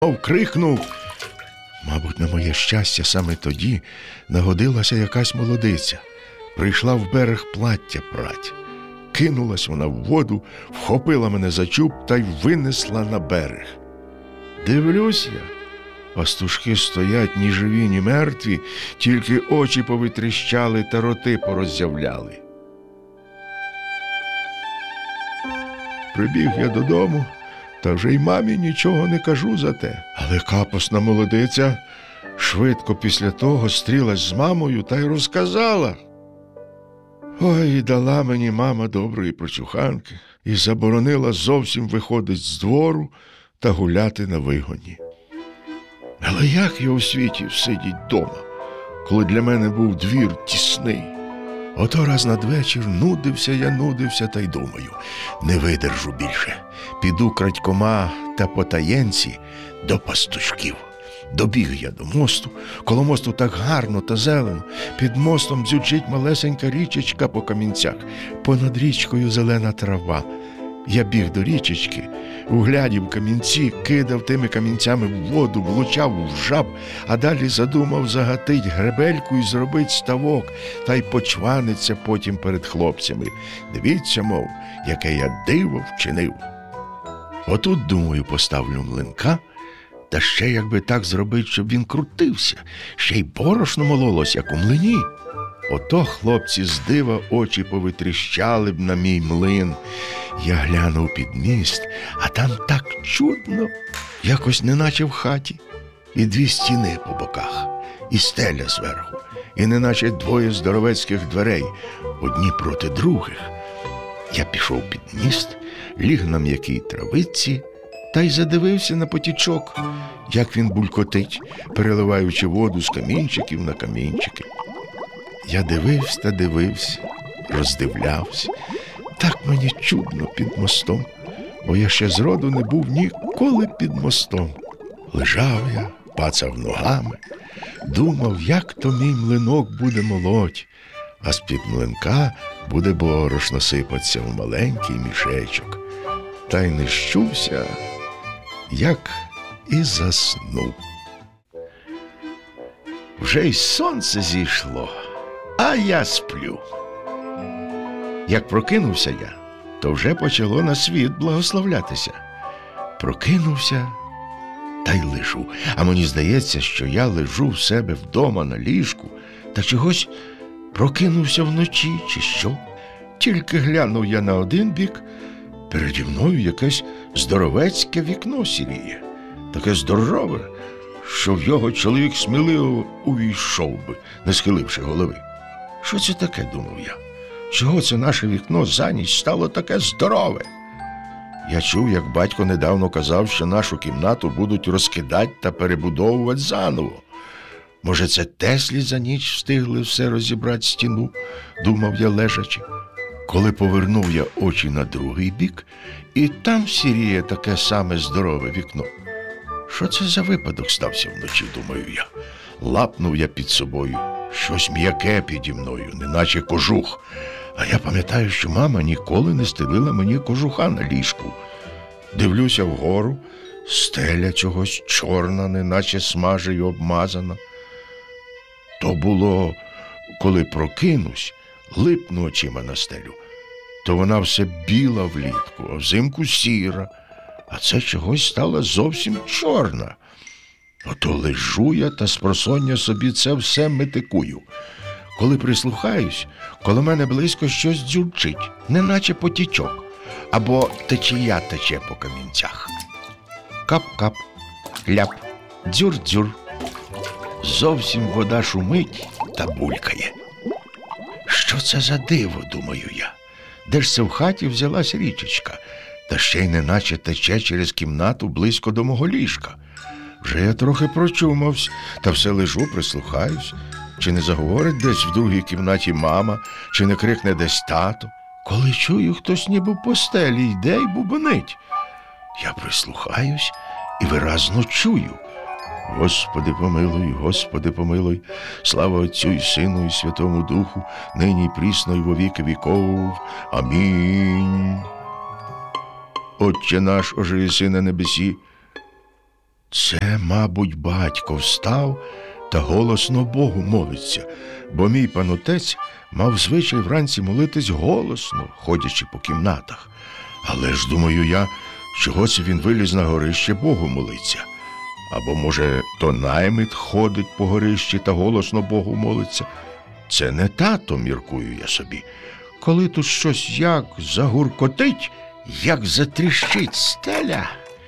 крикнув. Мабуть, на моє щастя, саме тоді нагодилася якась молодиця. Прийшла в берег плаття прать. Кинулась вона в воду, вхопила мене за чуб та й винесла на берег. Дивлюсь я, пастушки стоять ні живі, ні мертві, тільки очі повитріщали та роти пороззявляли. Прибіг я додому, та вже й мамі нічого не кажу за те. Але капосна молодиця швидко після того стрілась з мамою та й розказала. Ой, дала мені мама доброї прочуханки і заборонила зовсім виходить з двору та гуляти на вигоні. Але як я у світі всидіть дома, коли для мене був двір тісний? Ото раз надвечір нудився та й думаю, не видержу більше. Піду крадькома та потаєнці до пастушків. Добіг я до мосту, коло мосту так гарно та зелено, під мостом дзюрчить малесенька річечка по камінцях, понад річкою зелена трава. Я біг до річечки, углядів камінці, кидав тими камінцями в воду, влучав в жаб, а далі задумав загатить гребельку і зробить ставок, та й почваниться потім перед хлопцями. Дивіться, мов, яке я диво вчинив. Отут, думаю, поставлю млинка, та ще якби так зробить, щоб він крутився, ще й борошно мололось, як у млині. Ото хлопці з дива очі повитріщали б на мій млин. Я глянув під міст, а там так чудно, якось неначе в хаті. І дві стіни по боках, і стеля зверху, і неначе двоє здоровецьких дверей, одні проти других. Я пішов під міст, ліг на м'якій травиці та й задивився на потічок, як він булькотить, переливаючи воду з камінчиків на камінчики. Я дивився та дивився, роздивлявся. Так мені чудно під мостом, бо я ще зроду не був ніколи під мостом. Лежав я, пацав ногами, думав, як то мій млинок буде молоть, а з-під млинка буде борошно сипатися в маленький мішечок. Та й не щувся, як і заснув. Вже й сонце зійшло, а я сплю. Як прокинувся я, то вже почало на світ благословлятися. Прокинувся та й лежу. А мені здається, що я лежу в себе вдома на ліжку, та чогось прокинувся вночі, чи що. Тільки глянув я на один бік, переді мною якесь здоровецьке вікно сіріє. Таке здорове, що в його чоловік сміливо увійшов би, не схиливши голови. Що це таке, думав я? Чого це наше вікно за ніч стало таке здорове? Я чув, як батько недавно казав, що нашу кімнату будуть розкидати та перебудовувати заново. Може, це Теслі за ніч встигли все розібрати стіну, думав я лежачи. Коли повернув я очі на другий бік, і там сіріє таке саме здорове вікно. Що це за випадок стався вночі, думаю я. Лапнув я під собою. Щось м'яке піді мною, неначе кожух. А я пам'ятаю, що мама ніколи не стелила мені кожуха на ліжку. Дивлюся вгору, стеля чогось чорна, неначе смажею обмазана. То було, коли прокинусь, липну очима на стелю, то вона все біла влітку, а взимку сіра, а це чогось стала зовсім чорна. Ото лежу я та спросоння собі це все метикую. Коли прислухаюсь, коло мене близько щось дзюрчить, неначе потічок, або течія тече по камінцях. Кап-кап, ляп, дзюр-дзюр. Зовсім вода шумить та булькає. Що це за диво, думаю я? Де ж це в хаті взялась річечка? Та ще й неначе тече через кімнату близько до мого ліжка. Вже я трохи прочумався, та все лежу, прислухаюсь. Чи не заговорить десь в другій кімнаті мама, чи не крикне десь тато. Коли чую, хтось ніби по стелі йде й бубонить. Я прислухаюсь і виразно чую. Господи помилуй, слава Отцю і Сину і Святому Духу, нині і прісно і во віки віков. Амінь. Отче наш, оже єси на небесі, Це, мабуть, батько встав та голосно Богу молиться, бо мій панотець мав звичай вранці молитись голосно, ходячи по кімнатах. Але ж, думаю я, чого це він виліз на горище Богу молиться? Або, може, то наймит ходить по горищі та голосно Богу молиться? Це не тато, міркую я собі. Коли тут щось як загуркотить, як затріщить стеля,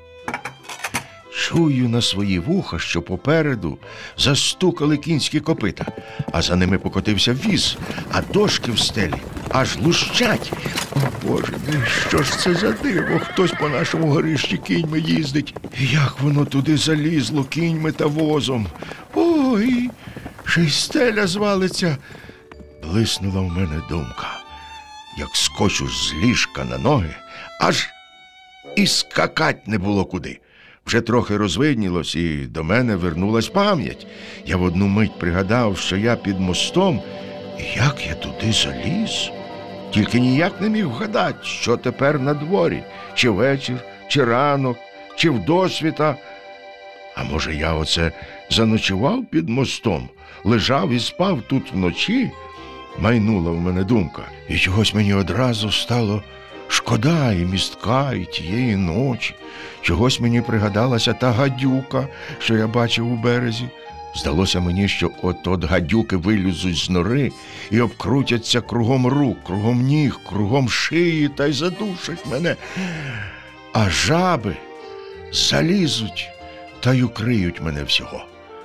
чую на свої вуха, що попереду застукали кінські копита, а за ними покотився віз, а дошки в стелі аж лущать. О, Боже мій, що ж це за диво? Хтось по нашому горищі кіньми їздить. Як воно туди залізло кіньми та возом? Ой, ще й стеля звалиться. Блиснула в мене думка. Як скочу з ліжка на ноги, аж і скакать не було куди. Вже трохи розвиднілось, і до мене вернулась пам'ять. Я в одну мить пригадав, що я під мостом, і як я туди заліз. Тільки ніяк не міг вгадати, що тепер на дворі, чи вечір, чи ранок, чи вдосвіта. А може, я оце заночував під мостом, лежав і спав тут вночі? Майнула в мене думка, і чогось мені одразу стало шкода і містка, і тієї ночі. Чогось мені пригадалася та гадюка, що я бачив у березі. Здалося мені, що от гадюки вилізуть з нори і обкрутяться кругом рук, кругом ніг, кругом шиї та й задушать мене. А жаби залізуть та й укриють мене всього.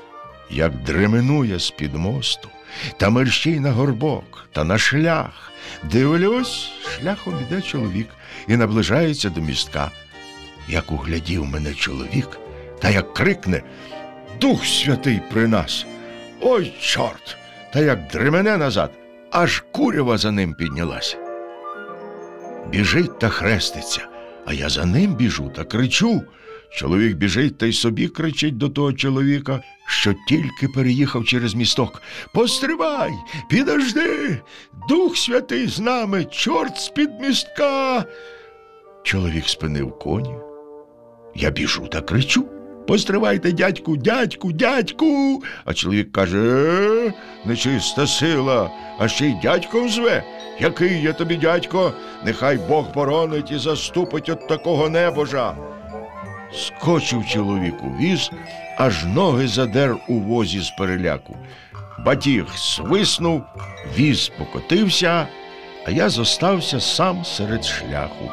Як дременує з-під мосту, та мерщій на горбок, та на шлях. Дивлюсь, шляхом іде чоловік і наближається до містка. Як углядів мене чоловік, та як крикне: «Дух Святий при нас! Ой, чорт!» Та як дремене назад, аж курява за ним піднялась. Біжить та хреститься, а я за ним біжу та кричу. Чоловік біжить та й собі кричить до того чоловіка, що тільки переїхав через місток: «Постривай! Підожди! Дух Святий з нами! Чорт з-під містка!» Чоловік спинив коні. Я біжу та кричу: «Постривайте, дядьку, дядьку, дядьку!» А чоловік каже: нечиста сила, а ще й дядьком зве. Який я тобі дядько? Нехай Бог боронить і заступить от такого небожа. Скочив чоловік у віз, аж ноги задер у возі з переляку. Батіг свиснув, віз покотився, а я зостався сам серед шляху.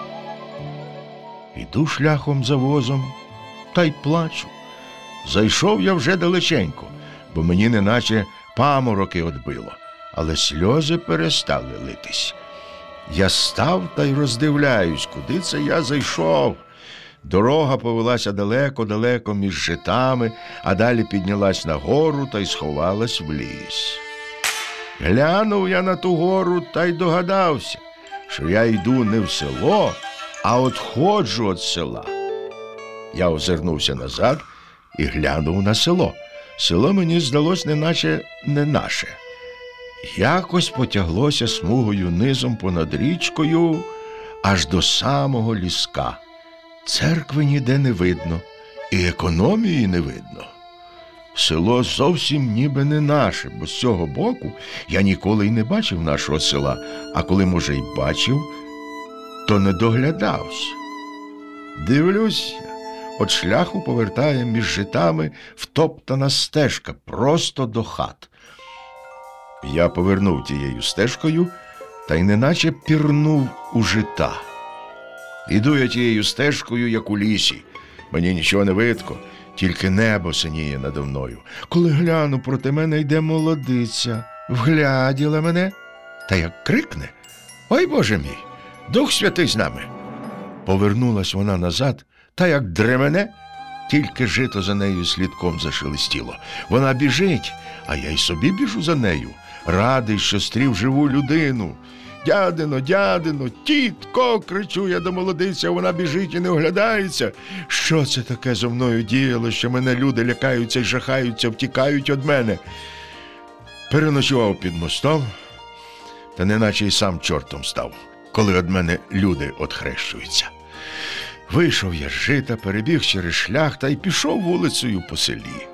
Іду шляхом за возом, та й плачу. Зайшов я вже далеченько, бо мені неначе памороки одбило, але сльози перестали литись. Я став та й роздивляюсь, куди це я зайшов. Дорога повелася далеко-далеко між житами, а далі піднялась на гору та й сховалась в ліс. Глянув я на ту гору та й догадався, що я йду не в село, а отходжу від села. Я озирнувся назад і глянув на село. Село мені здалось неначе не наше. Якось потяглося смугою низом понад річкою аж до самого ліска. Церкви ніде не видно, і економії не видно. Село зовсім ніби не наше, бо з цього боку я ніколи й не бачив нашого села, а коли, може, й бачив, то не доглядався. Дивлюся, от шляху повертає між житами втоптана стежка просто до хат. Я повернув тією стежкою та й неначе пірнув у жита. Іду я тією стежкою, як у лісі. Мені нічого не видко, тільки небо синіє надо мною. Коли гляну, проти мене йде молодиця. Вгляділа мене, та як крикне: «Ой, Боже мій, Дух Святий з нами!» Повернулась вона назад, та як дремене, тільки жито за нею слідком зашелестіло. Вона біжить, а я й собі біжу за нею, радий, що стрів живу людину. «Дядино, дядино, тітко!» – кричу я до молодиці, а вона біжить і не оглядається. Що це таке зо мною діяло, що мене люди лякаються й жахаються, втікають від мене? Переночував під мостом, та неначе й сам чортом став, коли від мене люди отхрещуються. Вийшов я з жита, перебіг через шлях та й пішов вулицею по селі.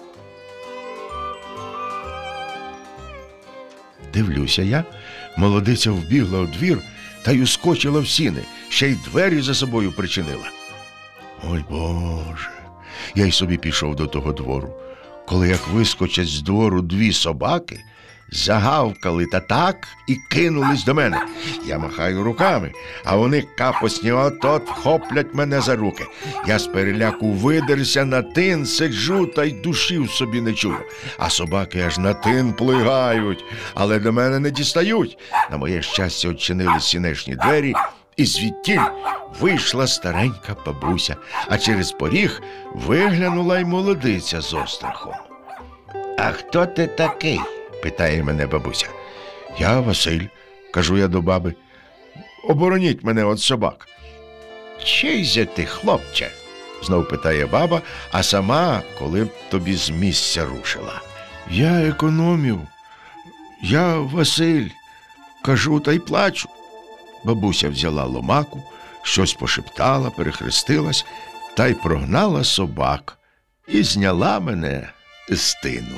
Дивлюся я, молодиця вбігла у двір та й ускочила в сіни, ще й двері за собою причинила. Ой, Боже! Я й собі пішов до того двору. Коли як вискочать з двору дві собаки, загавкали та так і кинулись до мене. Я махаю руками, а вони капосні от-от вхоплять мене за руки. Я з переляку видерся на тин, сиджу та й душі в собі не чую. А собаки аж на тин плигають, але до мене не дістають. На моє щастя, odчинили сінешні двері, і звідтіль вийшла старенька бабуся, а через поріг виглянула й молодиця з острахом. «А хто ти такий?» – питає мене бабуся. «Я Василь», – кажу я до баби. «Обороніть мене від собак». «Чий же ти, хлопче?» – знов питає баба, а сама коли б тобі з місця рушила. «Я економів, я Василь», – кажу та й плачу. Бабуся взяла ломаку, щось пошептала, перехрестилась та й прогнала собак і зняла мене з тину.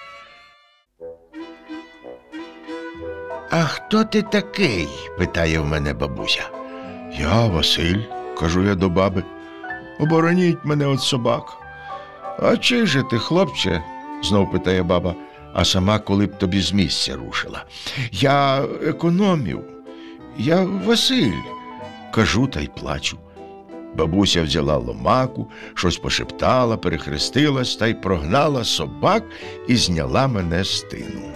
«А хто ти такий?» – питає в мене бабуся. «Я Василь», – кажу я до баби. «Обороніть мене від собак». «А чий же ти, хлопче?» – знов питає баба, а сама коли б тобі з місця рушила. «Я економів, я Василь», – кажу та й плачу. Бабуся взяла ломаку, щось пошептала, перехрестилась та й прогнала собак і зняла мене з тину.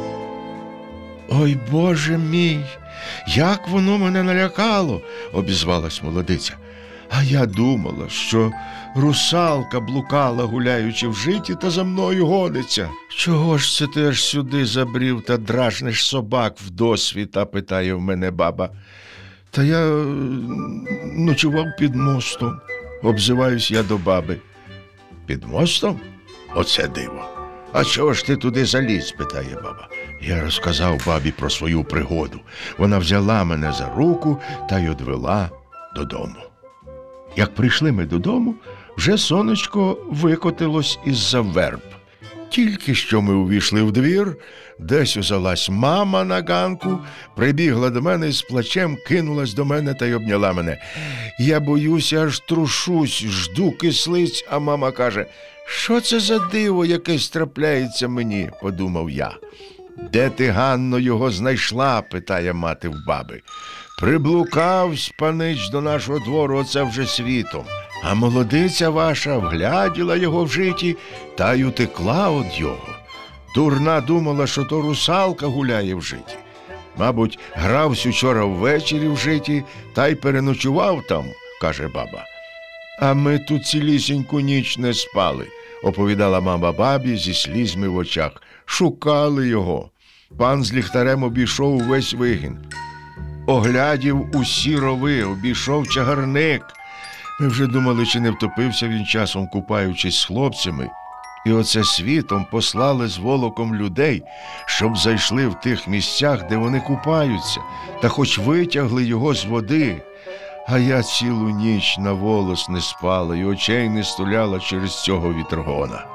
«Ой, Боже мій, як воно мене налякало!» – обізвалась молодиця. «А я думала, що русалка блукала, гуляючи в житі, та за мною гониться. Чого ж це ти аж сюди забрів та дражниш собак вдосвіта?» – питає в мене баба. «Та я ночував під мостом», – обзиваюсь я до баби. «Під мостом? Оце диво! А чого ж ти туди заліз?» – питає баба. Я розказав бабі про свою пригоду. Вона взяла мене за руку та й одвела додому. Як прийшли ми додому, вже сонечко викотилось із-за верб. Тільки що ми увійшли в двір, десь узялась мама на ганку, прибігла до мене і з плачем кинулась до мене та й обняла мене. Я боюся, аж трушусь, жду кислиць, а мама каже: «Що це за диво якесь трапляється мені?» – подумав я. «Де ти, Ганно, його знайшла?» – питає мати в баби. «Приблукавсь, панич, до нашого двору, оце вже світом. А молодиця ваша вгляділа його в житті та й утекла од його. Дурна думала, що то русалка гуляє в житті. Мабуть, гравсь учора ввечері в житті та й переночував там», – каже баба. «А ми тут цілісіньку ніч не спали», – оповідала мама бабі зі слізьми в очах. «Шукали його. Пан з ліхтарем обійшов увесь вигін. Оглядів усі рови, обійшов чагарник. Ми вже думали, чи не втопився він часом, купаючись з хлопцями. І оце світом послали з волоком людей, щоб зайшли в тих місцях, де вони купаються, та хоч витягли його з води. А я цілу ніч на волос не спала і очей не стуляла через цього вітрогона».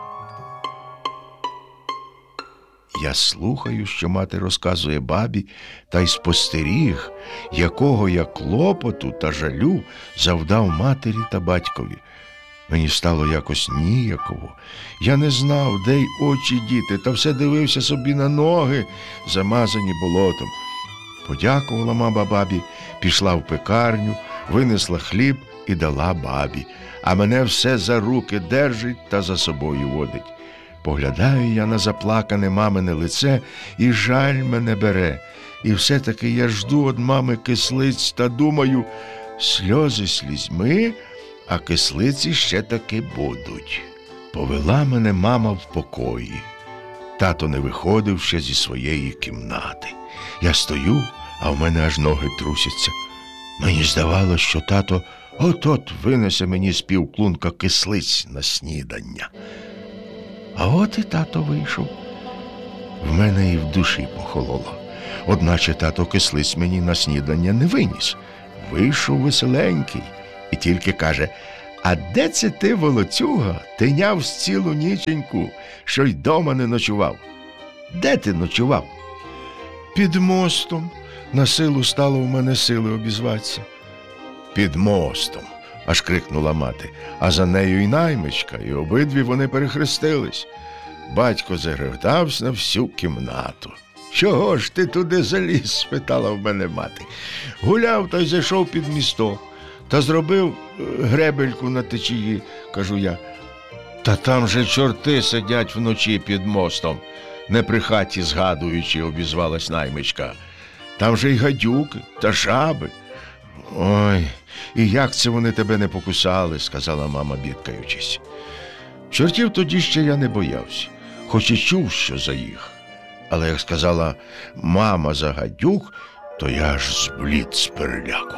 Я слухаю, що мати розказує бабі, та й спостеріг, якого я клопоту та жалю завдав матері та батькові. Мені стало якось ніяково. Я не знав, де й очі діти, та все дивився собі на ноги, замазані болотом. Подякувала мама бабі, пішла в пекарню, винесла хліб і дала бабі, а мене все за руки держить та за собою водить. Поглядаю я на заплакане мамине лице, і жаль мене бере. І все-таки я жду від мами кислиць та думаю, сльози слізьми, а кислиці ще таки будуть. Повела мене мама в покої. Тато не виходив ще зі своєї кімнати. Я стою, а в мене аж ноги трусяться. Мені здавалося, що тато от-от винесе мені з півклунка кислиць на снідання. А от і тато вийшов. В мене і в душі похололо. Одначе тато кислиць мені на снідання не виніс. Вийшов веселенький, І тільки каже: «А де це ти, волоцюга, тиняв цілу ніченьку, що й дома не ночував? Де ти ночував?» «Під мостом», – на силу стало в мене сили обізватися. «Під мостом», – аж крикнула мати, а за нею й наймичка, і обидві вони перехрестились. Батько загревтався на всю кімнату. «Чого ж ти туди заліз?» – спитала в мене мати. «Гуляв та й зайшов під місток, та зробив гребельку на течії», – кажу я. «Та там же чорти сидять вночі під мостом», – не при хаті згадуючи, обізвалась наймичка. «Там же й гадюки та жаби». «Ой, і як це вони тебе не покусали?» – сказала мама, бідкаючись. Чортів тоді ще я не боявся, хоч і чув, що за їх. Але як сказала мама за гадюк, то я аж зблід з переляку.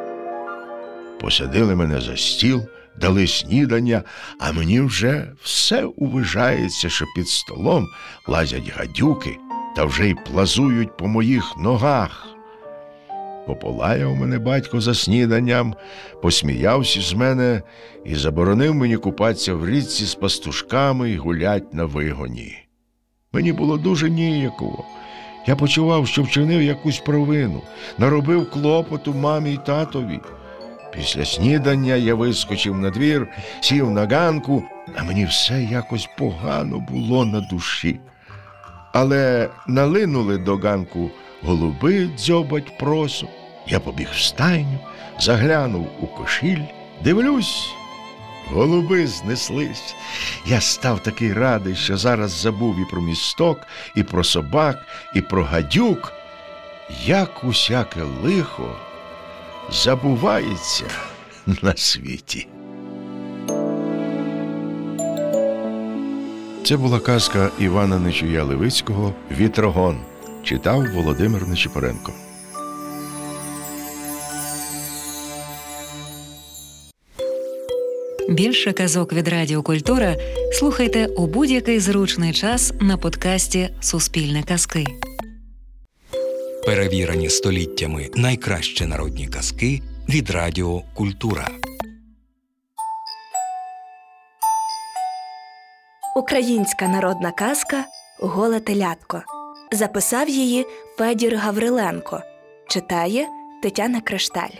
Посадили мене за стіл, дали снідання, а мені вже все увижається, що під столом лазять гадюки та вже й плазують по моїх ногах. Пополаяв мене батько за сніданням, посміявся з мене і заборонив мені купатися в річці з пастушками і гулять на вигоні. Мені було дуже ніяково. Я почував, що вчинив якусь провину, наробив клопоту мамі й татові. Після снідання я вискочив на двір, сів на ганку, а мені все якось погано було на душі. Але налинули до ганку голуби дзьобать просо. Я побіг в стайню, заглянув у кошіль, дивлюсь, голуби знеслись. Я став такий радий, що зараз забув і про місток, і про собак, і про гадюк. Як усяке лихо забувається на світі. Це була казка Івана Нечуя Левицького «Вітрогон». Читав Володимир Нечипоренко. Більше казок від Радіо Культура слухайте у будь-який зручний час на подкасті «Суспільне казки». Перевірені століттями найкращі народні казки від Радіо Культура. Українська народна казка «Голе телятко». Записав її Федір Гавриленко. Читає Тетяна Кришталь.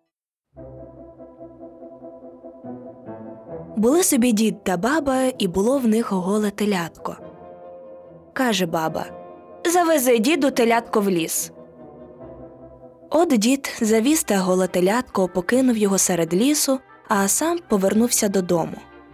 Були собі дід та баба, і було в них голе телятко. Каже баба: «Завези, діду, телятко в ліс». От дід завіз те голе телятко, покинув його серед лісу, а сам повернувся додому.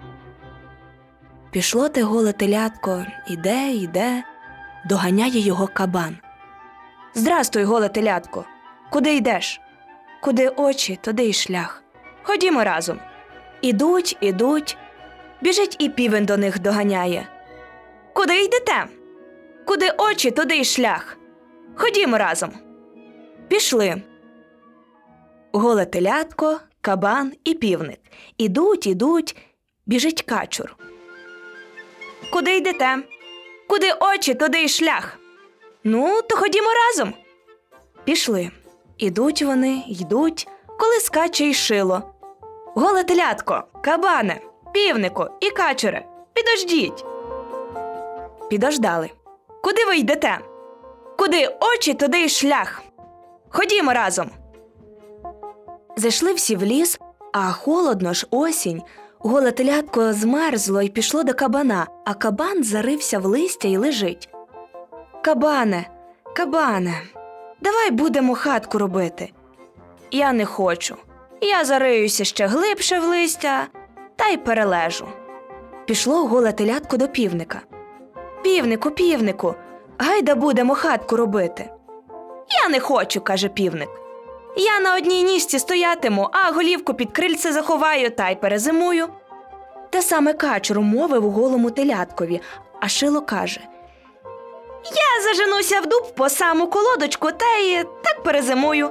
Пішло те голе телятко, іде, доганяє його кабан. «Здрастуй, голе телятко! Куди йдеш?» «Куди очі, туди й шлях. Ходімо разом». Ідуть. Біжить і півень до них доганяє. «Куди йдете?» «Куди очі, туди й шлях. Ходімо разом». Пішли. Голе телятко, кабан і півник. Ідуть, біжить качур. «Куди йдете?» «Куди очі, туди й шлях». «Ну, то ходімо разом». Пішли. Ідуть вони, йдуть, коли скаче й шило. «Голе телятко, кабане, півнику і качуре, підождіть». Підождали. «Куди ви йдете?» «Куди очі, туди й шлях. Ходімо разом». Зайшли всі в ліс, а холодно ж, осінь. Голе телятко змерзло й пішло до кабана, а кабан зарився в листя й лежить. «Кабане, давай будемо хатку робити». «Я не хочу. Я зариюся ще глибше в листя та й перележу». Пішло голе телятко до півника. Півнику, гайда будемо хатку робити». «Я не хочу», – каже півник. «Я на одній ніжці стоятиму, а голівку під крильце заховаю та й перезимую». Те саме качур мовив голому теляткові, а шило каже: «Я заженуся в дуб по саму колодочку та й так перезимую».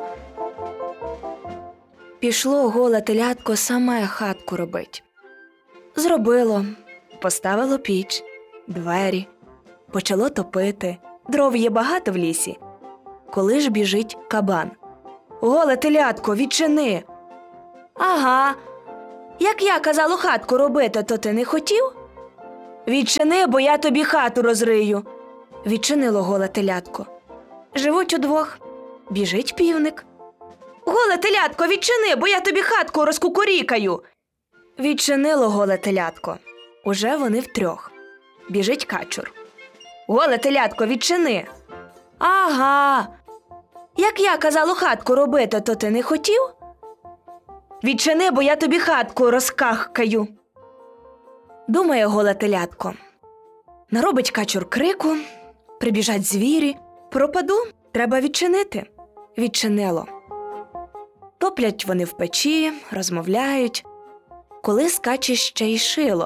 Пішло голе телятко саме хатку робить. Зробило, поставило піч, двері, почало топити, дров є багато в лісі. Коли ж біжить кабан: «Голе телятко, відчини». Ага. Як я казала хатку робити, то ти не хотів? Відчини, бо я тобі хату розрию. Відчинило голе телятко. Живуть удвох. Біжить півник. Голе телятко, відчини, бо я тобі хатку розкукурікаю. Відчинило голе телятко. Уже вони втрьох. Біжить качур. Голе телятко, відчини. Ага. Як я казала хатку робити, то ти не хотів? Відчини, бо я тобі хатку розкахкаю. Думає голе телятко. Наробить качур крику, прибіжать звірі. Пропаду, треба відчинити. Відчинило. Топлять вони в печі, розмовляють. Коли скаче ще й шило.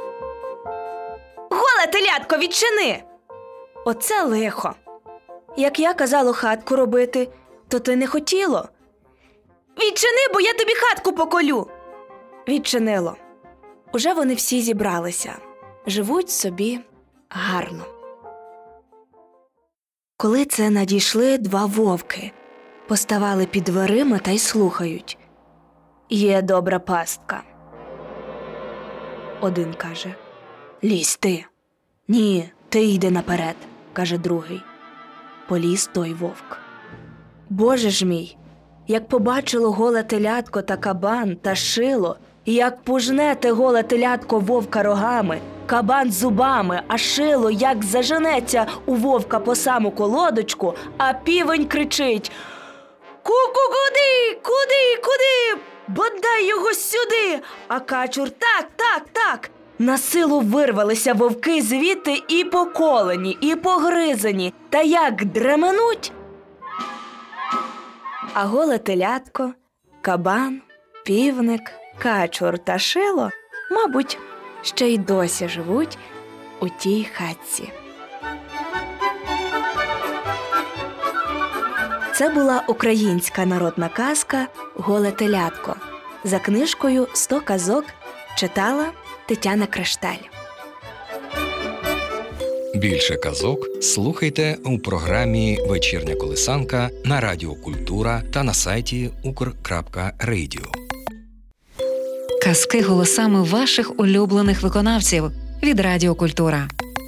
Голе телятко, відчини! Оце лихо. Як я казала хатку робити, то ти не хотіло. Відчини, бо я тобі хатку поколю. Відчинило. Уже вони всі зібралися. Живуть собі гарно. Коли це надійшли два вовки, поставали під дверима та й слухають. Є добра пастка. Один каже: лізь ти. Ні, ти йди наперед, каже другий. Поліз той вовк. Боже ж мій, як побачило голе телятко та кабан та шило, як пужне те голе телятко вовка рогами, кабан зубами, а шило як заженеться у вовка по саму колодочку, а півень кричить: «Ку-ку-куди, куди, бодай його сюди!» А качур: так. На силу вирвалися вовки звідти і поколені, і погризані, та як дременуть. А голе телятко, кабан, півник, качур та шило, мабуть, ще й досі живуть у тій хатці. Це була українська народна казка «Голе телятко». За книжкою «100 казок» читала Тетяна Кришталь. Більше казок слухайте у програмі «Вечірня колисанка» на Радіо Культура та на сайті ukr.radio. Казки голосами ваших улюблених виконавців від Радіо Культура.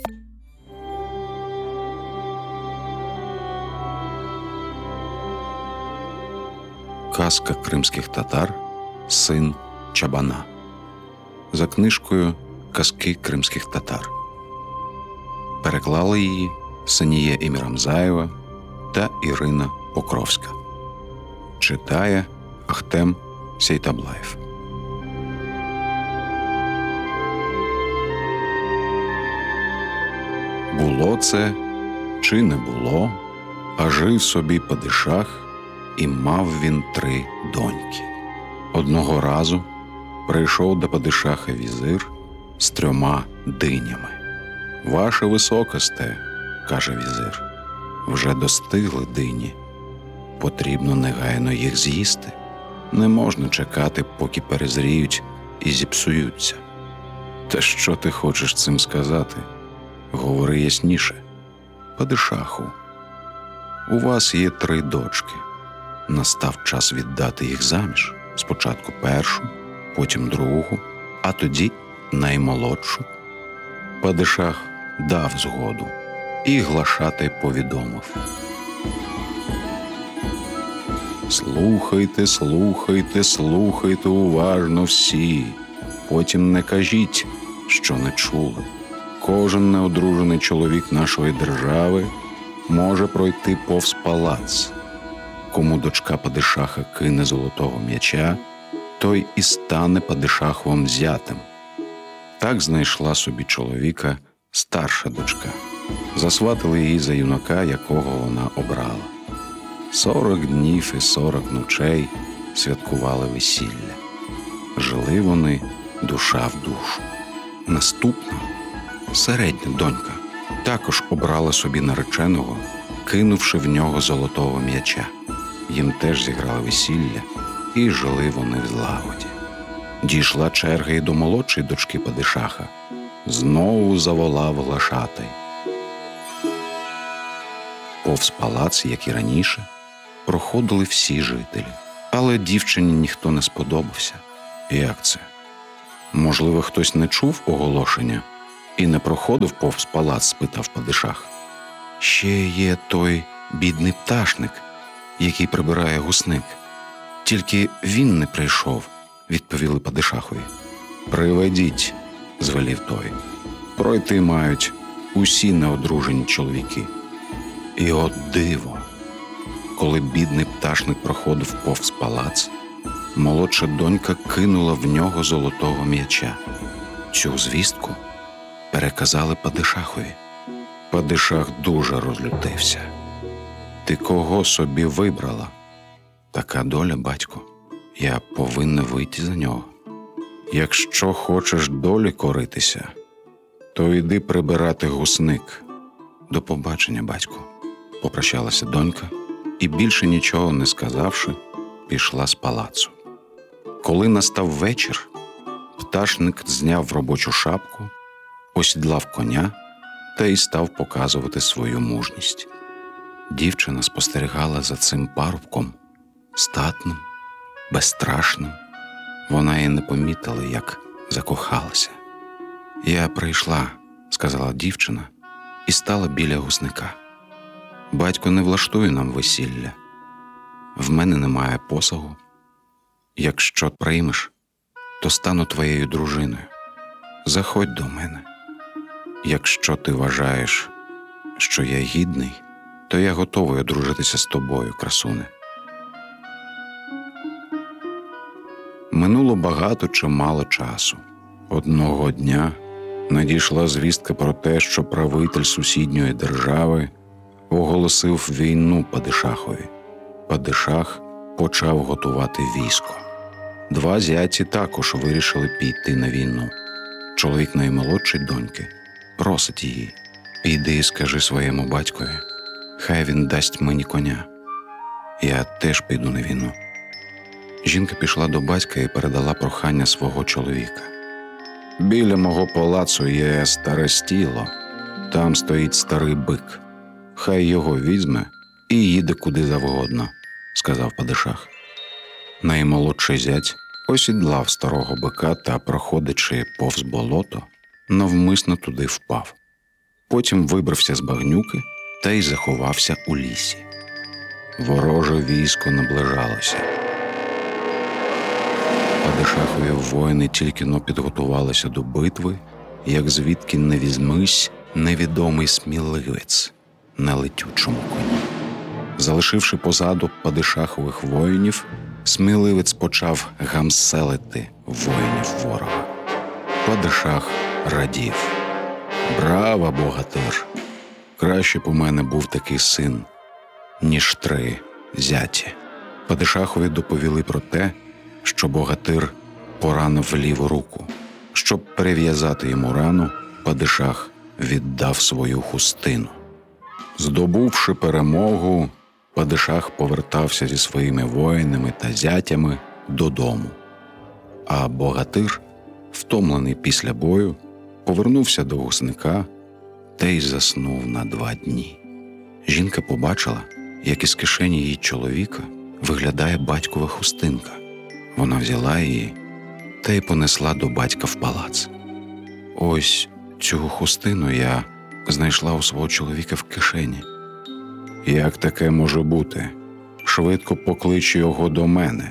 Казка кримських татар «Син Чабана». За книжкою «Казки кримських татар». Переклали її Саніє Імірамзаєва та Ірина Покровська. Читає Ахтем Сейтаблаєв. Було це, чи не було, а жив собі падишах, і мав він 3 доньки. Одного разу прийшов до падишаха візир з 3 динями. «Ваше високосте, – каже візир, – вже достигли дині. Потрібно негайно їх з'їсти. Не можна чекати, поки перезріють і зіпсуються». «Та що ти хочеш цим сказати? Говори ясніше. Падишаху, у вас є 3 дочки. Настав час віддати їх заміж. Спочатку першу, потім другу, а тоді наймолодшу». Падишах дав згоду, і глашатай повідомив: «Слухайте, слухайте, слухайте уважно всі. Потім не кажіть, що не чули. Кожен неодружений чоловік нашої держави може пройти повз палац. Кому дочка падишаха кине золотого м'яча, той і стане падишаховим зятем». Так знайшла собі чоловіка старша дочка. Засватили її за юнака, якого вона обрала. 40 днів і 40 ночей святкували весілля. Жили вони душа в душу. Наступна, середня донька, також обрала собі нареченого, кинувши в нього золотого м'яча. Їм теж зіграли весілля, і жили вони в злагоді. Дійшла черга і до молодшої дочки падишаха. Знову заволав глашатай. Повз палац, як і раніше, проходили всі жителі, Але дівчині ніхто не сподобався. Як це? Можливо, хтось не чув оголошення і не проходив повз палац, спитав падишах. Ще є той бідний пташник, який прибирає гусник. Тільки він не прийшов, відповіли падишахові. Приведіть, звелів той. Пройти мають усі неодружені чоловіки. І от диво! Коли бідний пташник проходив повз палац, молодша донька кинула в нього золотого м'яча. Цю звістку переказали падишахові. Падишах дуже розлютився. Ти кого собі вибрала? Така доля, батько. Я повинна вийти за нього. Якщо хочеш долі коритися, то йди прибирати гусник. До побачення, батько. Попрощалася донька і, більше нічого не сказавши, пішла з палацу. Коли настав вечір, пташник зняв робочу шапку, осідлав коня та й став показувати свою мужність. Дівчина спостерігала за цим парубком, статним, безстрашним. Вона і не помітила, як закохалася. «Я прийшла», – сказала дівчина і стала біля гусника. «Батько не влаштує нам весілля. В мене немає посагу. Якщо приймеш, то стану твоєю дружиною. Заходь до мене. Якщо ти вважаєш, що я гідний, то я готовий одружитися з тобою, красуне». Минуло багато чи мало часу. Одного дня надійшла звістка про те, що правитель сусідньої держави оголосив війну падишахові. Падишах почав готувати військо. Два зяті також вирішили піти на війну. Чоловік наймолодший доньки просить її: «Піди і скажи своєму батькові, хай він дасть мені коня. Я теж піду на війну». Жінка пішла до батька і передала прохання свого чоловіка. «Біля мого палацу є старе стіло. Там стоїть старий бик. Хай його візьме і їде куди завгодно», – сказав падишах. Наймолодший зять осідлав старого бика та, проходячи повз болото, навмисно туди впав. Потім вибрався з багнюки та й заховався у лісі. Вороже військо наближалося. Падишахові воїни тільки-но підготувалися до битви, як звідки не візьмись невідомий сміливець на летючому коні. Залишивши позаду падишахових воїнів, сміливець почав гамселити воїнів ворога. Падишах радів: «Браво, богатир! Краще б у мене був такий син, ніж 3 зяті». Падишахові доповіли про те, що богатир поранив ліву руку. Щоб перев'язати йому рану, падишах віддав свою хустину. Здобувши перемогу, падишах повертався зі своїми воїнами та зятями додому. А богатир, втомлений після бою, повернувся до гусника та й заснув на 2 дні. Жінка побачила, як із кишені її чоловіка виглядає батькова хустинка. Вона взяла її та й понесла до батька в палац. «Ось цю хустину я знайшла у свого чоловіка в кишені». «Як таке може бути? Швидко поклич його до мене».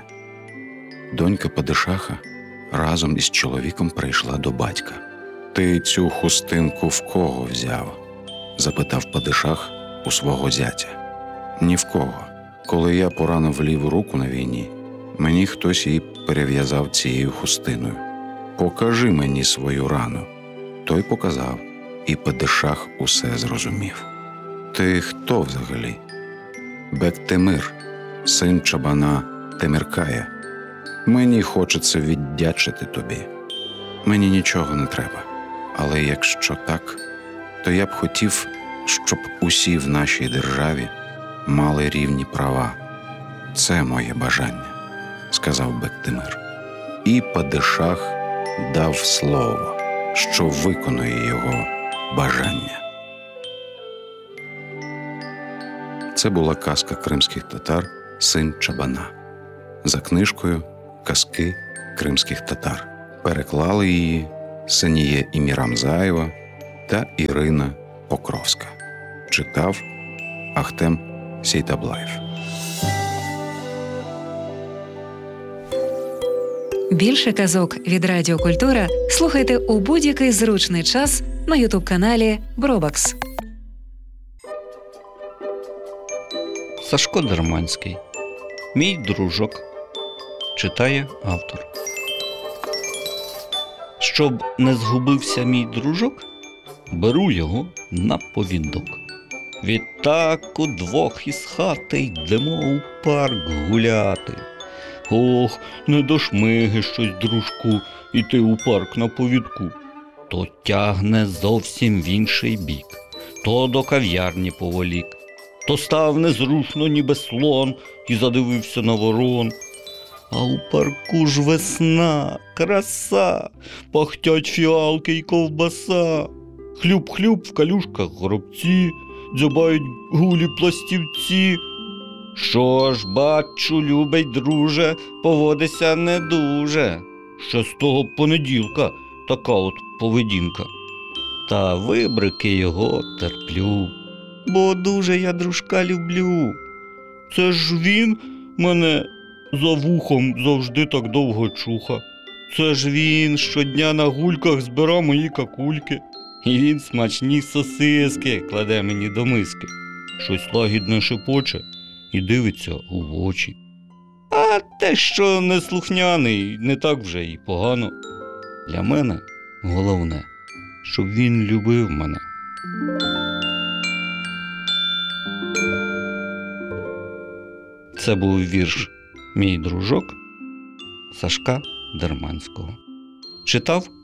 Донька падишаха разом із чоловіком прийшла до батька. «Ти цю хустинку в кого взяв?» – запитав падишах у свого зятя. «Ні в кого. Коли я поранив ліву руку на війні, мені хтось її перев'язав цією хустиною. Покажи мені свою рану». Той показав, і падишах усе зрозумів. «Ти хто взагалі?» «Бек-Темир, син чабана Теміркая. Мені хочеться віддячити тобі. Мені нічого не треба. Але якщо так, то я б хотів, щоб усі в нашій державі мали рівні права. Це моє бажання», – сказав Бек-Темир. І падишах дав слово, що виконує його бажання. Це була казка кримських татар «Син чабана». за книжкою «Казки кримських татар». Переклали її Саніє Імірамзаєва та Ірина Покровська. Читав Ахтем Сейтаблаєв. Більше казок від Радіо Культура слухайте у будь-який зручний час на ютуб-каналі Бробакс. Сашко Дерманський. Мій дружок. Читає автор. Щоб не згубився мій дружок, беру його на повідок. Відтак удвох із хати йдемо у парк гуляти. Ох, не до шмиги щось, дружку, іти у парк на повідку. То тягне зовсім в інший бік, то до кав'ярні поволік, то став незрушно, ніби слон, і задивився на ворон. А у парку ж весна, краса, пахтять фіалки й ковбаса. Хлюб-хлюб в калюшках горобці, дзьобають гулі пластівці. Що ж, бачу, любий друже, поводися не дуже. Ще з того понеділка така от поведінка. Та вибрики його терплю, бо дуже я дружка люблю. Це ж він мене за вухом завжди так довго чуха. Це ж він щодня на гульках збира мої какульки. І він смачні сосиски кладе мені до миски. Щось лагідне шепоче і дивиться у очі. А те, що неслухняний, не так вже і погано. Для мене головне, щоб він любив мене. Це був вірш «Мій дружок» Сашка Дерманського. Читав